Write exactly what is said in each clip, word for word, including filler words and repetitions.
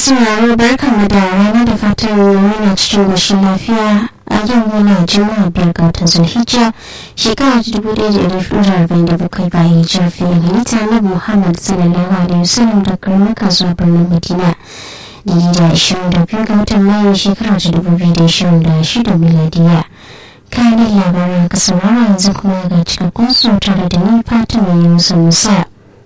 masu sauraro barkanmu da rana da fatan muna cikin goshin lafiya a yau muna juma'a biyar ga watan zulhijja shekara ta dubu ɗaya da ɗari hudu da arba'in da bakwai bayan hijirar filin halitta na muhammad sallallahu alaihi wasallam da karnuka zuwa birnin madina daidai da ashirin da biyu ga watan mayu shekara ta dubu biyu da ashirin da shida miladiya. Kayan labaran aka saurara yanzu kuma ga cikakkun su tare da ni fatima yunusa musa.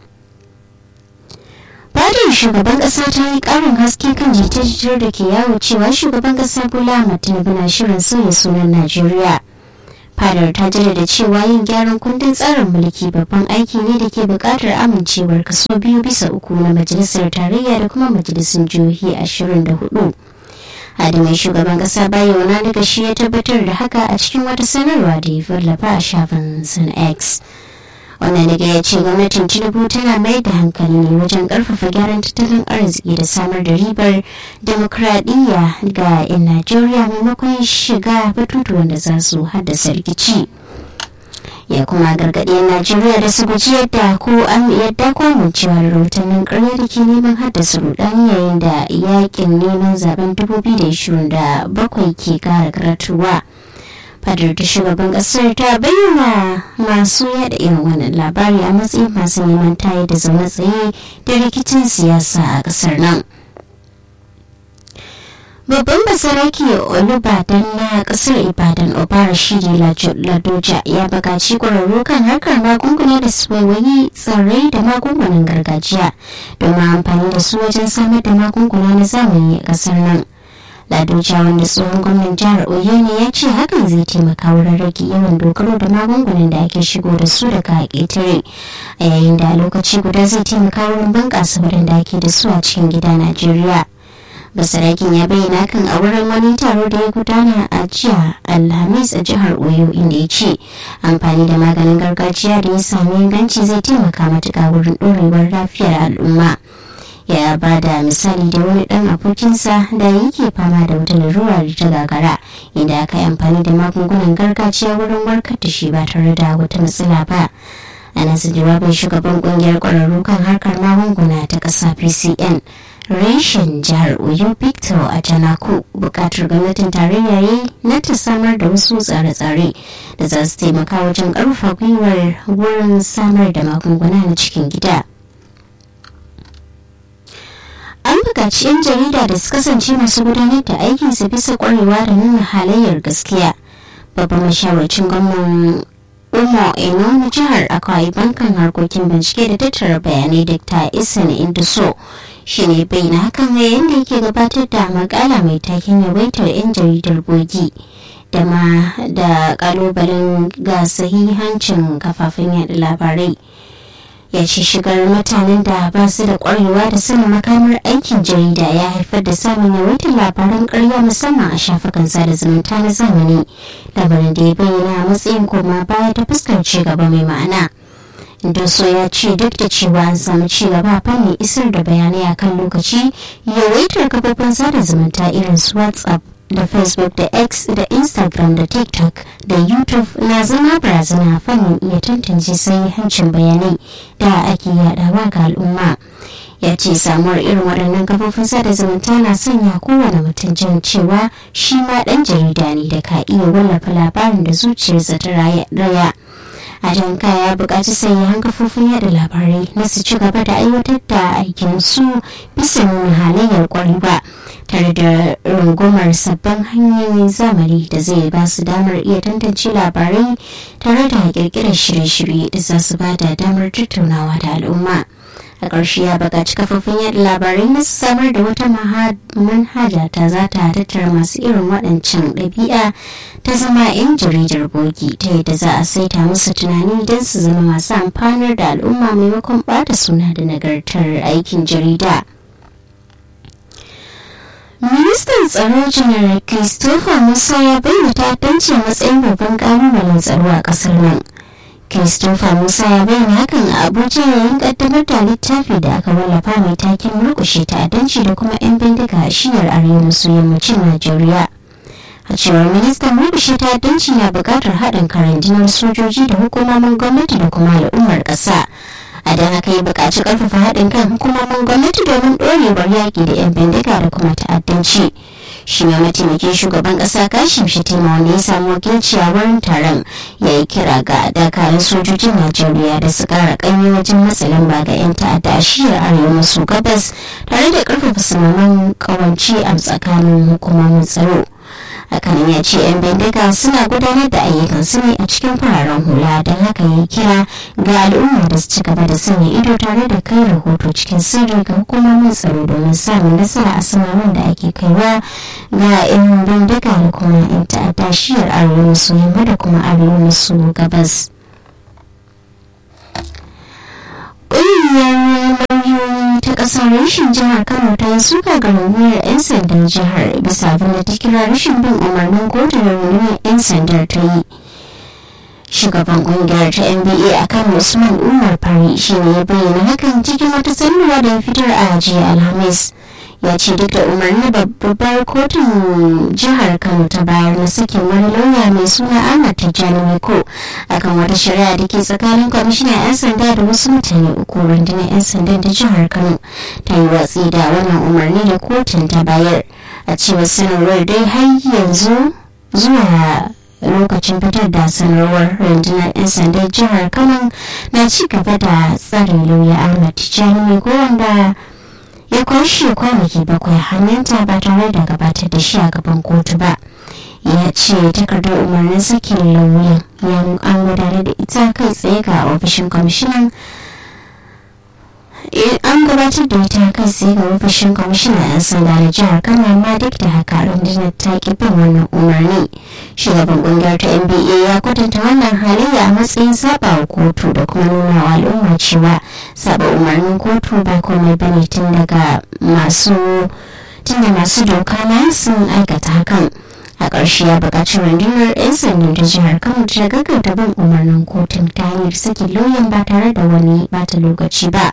Fadar shugaban kasa ta yi karin haske kan jita-jitar da ke yawo cewa shugaban kasa Bola Ahmed Tinubu na shirin sauya sunan Najeriya. Fadar ta jaddada cewa yin gyaran kundin tsarin mulki babban aiki ne da ke buƙatar amincewar kaso biyu bisa uku na majalisar tarayya da kuma majalisun jihohi ashirin da hudu. Hadimai shugaban kasa Bayo Onanuga shi ya tabbatar da haka a cikin wata sanarwa da ya wallafa a shafin Sun X. Wannan daga ya ce gwamnatin Tinubu tana mai da hankali ne wajen karfafa gyaran tattalin arziki da samar da ribar demokradiyya ga 'yan Najeriya maimakon shiga batutuwan da za su haddasa rikici. Ya kuma gargaɗi 'yan Najeriya da su guji yadda ko an yadda ko amincewa da rahotannin ƙarya da ke neman haddasa rudani yayin da yakin neman zaben dubu biyu da ashirin da bakwai ke kara karatuwa. Fadar ta shugaban kasar ta bayyana masu yada irin wannan labari a matsayin masu neman tayi da zaune tsaye da rikicin siyasa a kasar nan. Babban basaraki Olubadan na kasar Ibadan Obara Shiri Ladoja ya buƙaci ƙwararru kan harkar magunguna da su waiwayi tsirrai da magungunan gargajiya domin amfani da su wajen samar da magunguna na zamani a kasar nan. Ladoja wanda tsohon gwamnan jihar Oyo ne ya ce hakan zai taimaka wurin rage yawan dogaro da magungunan da ake shigo da su daga ƙetare a yayin da lokaci guda zai taimaka wurin bunƙasa waɗanda ake da su a cikin gida Najeriya. Basarakin ya bayyana kan a wurin wani taro da ya gudana a jiya Alhamis a jihar Oyo inda ya ce amfani da maganin gargajiya da ya sami inganci zai taimaka matuƙa wurin ɗorewar lafiyar al'umma. Ya ba da misali da wani dan abokinsa da yake fama da wata larura da ta gagara inda aka yi amfani da magungunan gargajiya wurin warkar da shi ba tare da wata matsala ba. A nasu jawabin shugaban kungiyar kwararru kan harkar magunguna ta ƙasa P C N reshen jihar Oyo Victor Ajanaku buƙatar gwamnatin tarayya yi na ta samar da wasu tsare-tsare da za su taimaka wajen ƙarfafa gwiwar wurin samar da magunguna na cikin gida. An buƙaci 'yan jarida da su kasance masu gudanar da aikinsu bisa ƙwarewa da nuna halayyar gaskiya. Babban mashawarcin gwamnan Umo Eno na jihar Akwa Ibom kan harkokin bincike da tattara bayanai Doctor Isan Induso shi ne bayyana hakan yayin da yake gabatar da makala mai taken yawaitar 'yan jaridar bogi da ma da kalubalen ga sahihancin kafafen yada labarai. Ya ce shigar mutanen da ba su da kwarewa da sanin makamar aikin jarida ya haifar da samun yawaitar labaran karya musamman a shafukan sada zumunta na zamani, labarin da ya bayyana a matsayin koma baya ta fuskar cigaba mai ma'ana. Doso ya ce duk da cewa an samu cigaba fannin isar da bayanai akan lokaci, yawaitar kafofin sada zumunta irin su WhatsApp da Facebook da X da Instagram da TikTok da YouTube na zama barazana fannin iya tantance sahihancin bayanai da ake yadawa ga al'umma. Ya ce samuwar irin waɗannan kafofin sada zumunta na sanya kowane mutum jin cewa shi ma ɗan jarida ne da ka iya wallafa labarin da zuciyarsa ta raya. A jan kaya buƙaci sahihan kafofin yada labarai na su ci gaba da aiwatar da aikinsu bisa nuna halayyar ƙwarewa tare da rungumar sabbin hanyoyin zamani da zai ba su damar iya tantance labarai tare da ƙirƙirar shirye-shirye da za su ba da damar tattaunawa da al'umma. A ƙarshe ya buƙaci kafofin yada labarai na su samar da wata manhaja ta za ta tattara masu irin waɗancan ɗabi'a ta zama 'yan jaridar bogi ta yadda za a saita musu tunani don su zama masu amfanar da al'umma maimakon ɓata suna da nagartar aikin jarida. Ministan tsaro janar Christopher Musa ya bayyana ta'addanci a matsayin babban ƙalubalen tsaro a ƙasar nan. Christopher Musa ya bayyana hakan a Abuja yayin kaddamar da littafi da aka wallafa mai taken murkushe ta'addanci da kuma 'yan bindiga a shiyar arewa maso yammacin Najeriya. A cewar ministan murkushe ta'addanci na buƙatar haɗin kan rundunar sojoji da hukumomin gwamnati da kuma al'ummar ƙasa. a don haka ya buƙaci ƙarfafa haɗin kan hukumomin gwamnati domin ɗorewar yaƙi da 'yan bindiga da kuma ta'addanci. Shi ne mataimakin shugaban ƙasa Kashim Shettima wanda ya samu wakilci a wurin taron ya yi kira ga dakarun sojojin Najeriya da su ƙara ƙaimi wajen matsa lamba ga 'yan ta'adda a shiyar arewa maso gabas tare da ƙarfafa sanannen ƙawance a tsakanin hukumomin tsaro. Hakan ya ce 'yan bindiga suna gudanar da ayyukansu ne a cikin fararen hula, don haka ya kira ga al'umma da su ci gaba da sanya ido tare da kai rahoto cikin sirri ga hukumomin tsaro domin samun nasara a samamin da ake kaiwa ga 'yan bindiga da kuma 'yan ta'adda shiyar arewa maso yamma da kuma arewa maso gabas. Ƙungiyar lauyoyi ta ƙasar rashin jihar Kano ta yi suka ga rundunar 'yan sandan jihar bisa abin da ta kira rashin bin umarnin kotu da rundunar 'yan sandar ta yi. Shugaban ƙungiyar ta N B A a Kano Usman Umar Fari shi ne ya bayyana hakan cikin wata sanarwa da ya fitar a jiya Alhamis. Ya ce duk da umarni babbar kotun jihar Kano ta bayar na sakin wani lauya mai suna Ahmad Tijjani Miko akan wata shari'a da ke tsakanin kwamishinan 'yan sanda da wasu mutane uku, rundunar 'yan sandan da jihar Kano ta yi watsi da wannan umarni da kotun ta bayar. A cewar sanarwar dai har yanzu zuwa lokacin fitar da sanarwar rundunar 'yan sandan jihar Kano na ci gaba da tsare lauya Ahmad Tijjani Miko wanda ya kwashe kwanaki bakwai hannunta ba tare da gabatar da shi a gaban kotu ba. Ya ce takardar umarnin sakin lauyan yan an gudanar da ita kai tsaye ga ofishin kwamishinan an gabatar da ita kai tsaye ga ofishin kwamishinan 'yan sanda na jihar Kano, amma duk da haka rundunar ta ki bin wannan umarni. Shugaban kungiyar ta N B A ya kwatanta wannan halayya a matsayin saba wa kotu da kuma nuna wa al'umma cewa saba umarnin kotu ba komai bane tun daga masu tun da masu doka na sun aikata hakan. A ƙarshe ya buƙaci rundunar 'yan sandan da jihar Kano ta gaggauta bin umarnin kotun ta hanyar sakin lauyan ba tare da wani bata lokaci ba.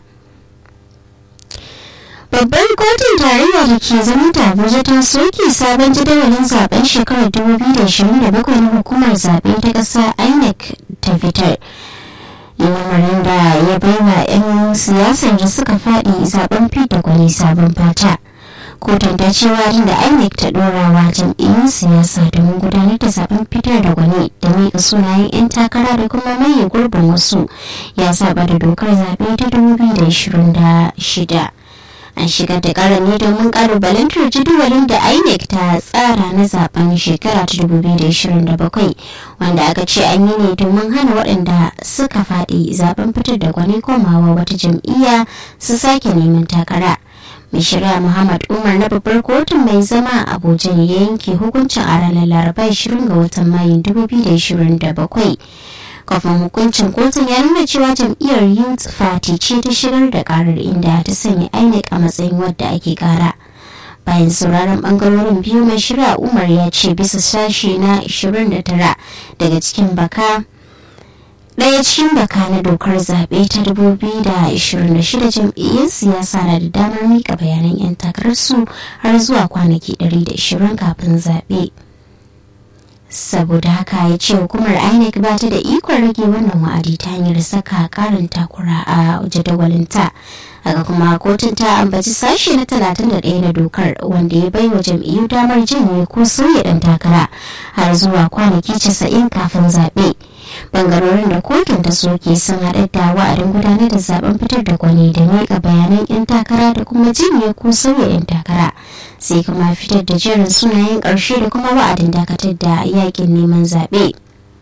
Babbar kotun tarayya da ke zama ta Abuja ta soke sabon jadawalin zaben shekarar dubu biyu da ashirin da bakwai na hukumar zaɓe ta ƙasa I N E C ta fitar. Lamarin da ya baiwa 'yan siyasar da suka faɗi zaben fidda gwani sabon fata. Kotun ta ce wajen da I N E C ta ɗorawa jam'iyyun siyasa domin gudanar da zaben fitar da gwani da miƙa sunayen 'yan takara da kuma maye gurbin wasu ya saba da dokar zaɓe ta dubu biyu da ashirin da shida. An shigar da ƙara ne domin ƙalubalantar jadawalin da I N E C ta tsara na zaben shekara ta dubu biyu da ashirin da bakwai, wanda aka ce an yi ne domin hana waɗanda suka faɗi zaben fitar da gwani komawa wata jam'iyya su sake neman takara. Mai shari'a Muhammad Umar na babbar kotun mai zama a Abuja ne ya yanke hukuncin a ranar Laraba ashirin ga watan Mayun dubu biyu da ashirin da bakwai. Kafin hukuncin kotun ya nuna cewa jam'iyyar Youth Party ce ta shigar da karar, inda ta sanya I N E C a matsayin wadda ake kara. Bayan sauraron bangarorin biyu, mai shari'a Umar ya ce bisa sashi na ashirin da tara daga cikin baka daya cikin baka na dokar zaɓe ta dubu biyu da ashirin da shida jam'iyyar siyasa na da damar mika bayanan 'yan takararsu har zuwa kwanaki ɗari da ashirin kafin zaɓe. Saboda haka ya ce hukumar I N E C ba ta da ikon rage wannan wa'adi ta hanyar saka karin takura a jadawalinta. Haka kuma kotun ta ambaci sashe na talatin da ɗaya na dokar wanda ya bai wa jam'iyyu damar janye ko sauya ɗan takara har zuwa kwanaki casa'in kafin zaɓe. Bangarorin da kotun ta soke sun haɗa da wa'adin gudanar da zaben fitar da gwani da miƙa bayanan 'yan takara da kuma janye ko sauya 'yan takara, sai kuma fitar da jerin sunayen ƙarshe da kuma wa'adin dakatar da yakin neman zaɓe.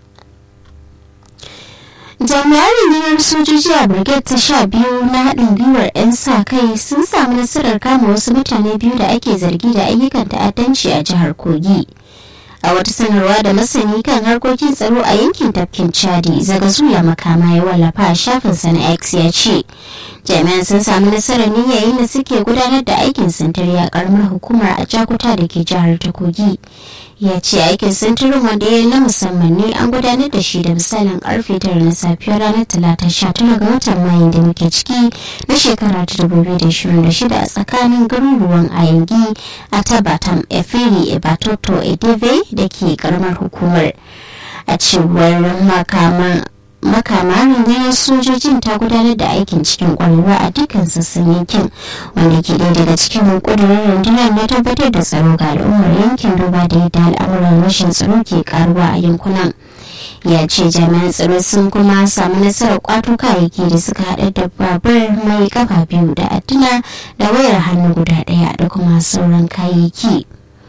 Jami'an rundunar sojoji a Brigade ta sha biyu na haɗin gwiwar 'yan sa kai sun samu nasarar kama wasu mutane biyu da ake zargi da ayyukan ta'addanci a jihar Kogi. A wata sanarwa da masani kan harkokin tsaro a yankin tafkin Chadi, Zagazuya Makama ya wallafa a shafinsa na X ya ce, jami'an sun samu nasarar ne yayin da suke gudanar da aikin sintiri a karamar hukumar a Jakuta da ke jihar ta Kogi. Ya ce aikin sintirin wanda ya na musamman ne an gudanar da shi da misalin karfe tara na safiyar ranar talata sha tara ga watan Mayu da muke ciki na shekara ta dubu biyu da ashirin da shida a tsakanin garuruwan Ayangi, Atabatam, Efiri, Ebatoto, Edeve da ke karamar hukumar. A cewar Makama makama rundunar sojojin ta gudanar da aikin cikin kwarewa a dukkan sassan yankin, wanda ke ɗaya daga cikin ƙudurin rundunar na tabbatar da tsaro ga al'ummar yankin duba da yadda al'amuran rashin tsaro ke karuwa a yankunan. Ya ce jami'an tsaro sun kuma samu nasarar kwato kayayyaki da suka haɗa da babur mai kafa biyu da adduna da wayar hannu guda ɗaya da kuma sauran kayayyaki.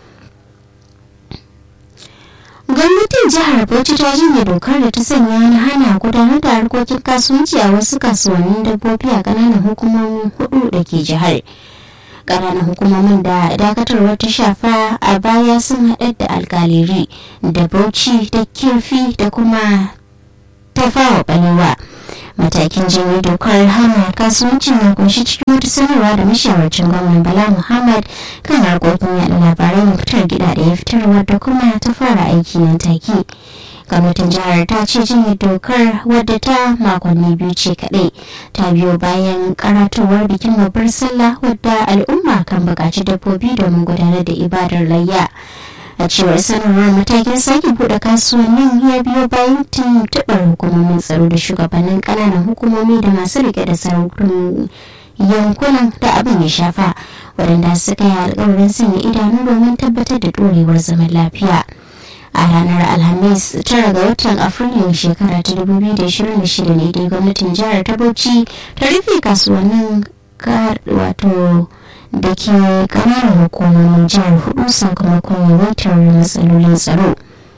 Gwamnatin jihar Bauchi ta janye dokar da ta sanya na hana gudanar da harkokin kasuwanci a wasu kasuwannin dabbobi a ƙananan hukumomin hudu da ke jihar. Ƙananan hukumomin da dakatarwar ta shafa a baya sun haɗar da alkaliri da Bauchi da Kirfi da kuma Tafawa Balewa. Matakin janye dokar hana kasuwancin na kunshi cikin wata sanarwa da mashawarcin gwamnan Bala Muhammad kan harkokin yaɗa labarai na fitar gida da ya fitarwa da kuma ta fara aiki nan take. Gwamnatin jihar ta ce janye dokar wadda ta makonni biyu ce kaɗai ta biyo bayan karatowar bikin babbar sallah wadda al'umma kan buƙaci dabbobi domin gudanar da ibadar layya. A cewar sanarwar matakin sake bude kasuwannin ya biyo bayan tuntuɓar hukumomin tsaro da shugabannin ƙananan hukumomi da masu rike da sarautun yankunan da abin ya shafa, waɗanda suka yi alƙawarin sanya idanu domin tabbatar da ɗorewar zaman lafiya. A ranar Alhamis tara ga watan Afrilun shekara ta dubu biyu da ashirin da shida ne dai gwamnatin jihar ta Bauchi ta rufe kasuwannin wato da ke kananan hukumomin jihar hudu sakamakon yawaitar matsalolin tsaro.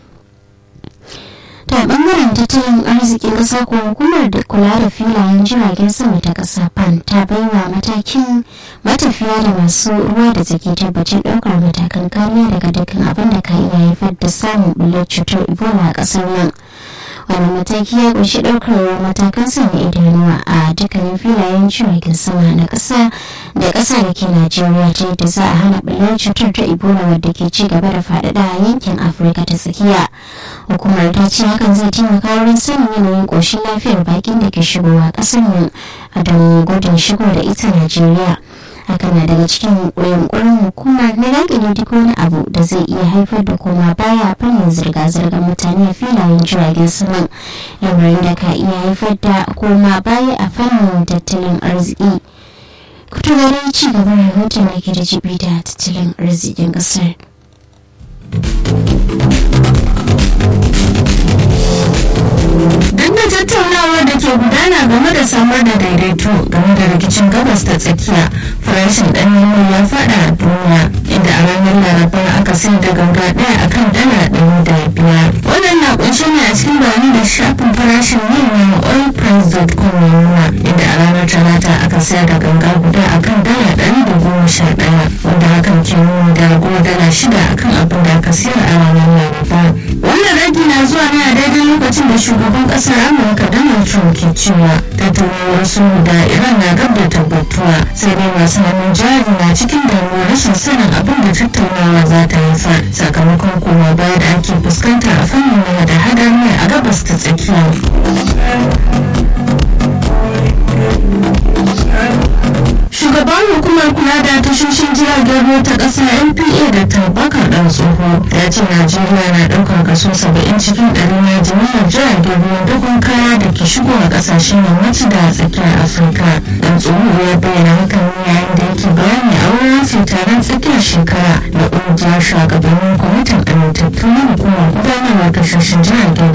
Ta bangaren tattalin arzikin kasa ko hukumar da kula da filayen jiragen sama ta kasa pan ta baiwa matakin matafiya da masu ruwa da tsaki tabbacin daukar matakan kariya daga dukkan abin da ka iya haifar da samun bullar cutar ebola a kasar nan. Wani mataki ya kunshi daukar matakan sanya idanuwa a dukkanin filayen jiragen sama na kasa da kasa da ke Najeriya ta yadda za a hana bullar cutar ta ebola wadda ke ci gaba da faɗaɗa a yankin Afirka ta tsakiya. Hukumar ta ce hakan zai taimaka wurin sanin yanayin ƙoshin lafiyar bakin da ke shigowa ƙasar nan a don gudun shigo da ita Najeriya. Hakan na daga cikin yunkurin hukumar na dakile duk wani abu da zai iya haifar da koma baya fannin zirga-zirgar mutane a filayen jiragen saman, lamarin da ka iya haifar da koma baya a fannin tattalin arziki. Kutu gari ci gaban rahoton da ke da jibi da tattalin arzikin ƙasar. Duk da tattaunawar da ke gudana game da samar da daidaito game da rikicin gabas ta tsakiya, farashin ɗanyen mai ya faɗa a duniya, inda a ranar Laraba aka sayar da ganga ɗaya akan dala ɗari da biyar. Wannan na kunshe ne a cikin bayani da shafin farashin mai na oil price dot com ya nuna, inda a ranar Talata aka sayar da ganga guda akan dala ɗari da goma sha ɗaya, wanda hakan ke nuni da raguwar dala shida akan abin da aka sayar a ranar Laraba. Wannan ragi na zuwa ne a daidai lokacin da shugaban kasar Amurka Donald Trump ke cewa tattaunawar sulhu da Iran na gab da tabbatuwa, sai dai masu hannun jari na cikin damuwar rashin sanin abin da tattaunawa za ta haifar sakamakon koma baya da ake fuskanta a fannin hada-hadar mai a gabas ta tsakiya. Shugaban hukumar kula da tashoshin jiragen ruwa ta ƙasa N P A da Tabakar Dan Tsoho ya ce Najeriya na ɗaukar kaso saba'in cikin ɗari na jimillar jiragen ruwan dogon kaya da ke shigowa ƙasashen yammaci da tsakiyar Afirka. Dan Tsoho ya bayyana hakan yayin da yake bayani a wurin taron tsakiyar shekara da ƙungiyar shugabannin kwamitin amintattu na hukumar gudanarwar tashoshin jiragen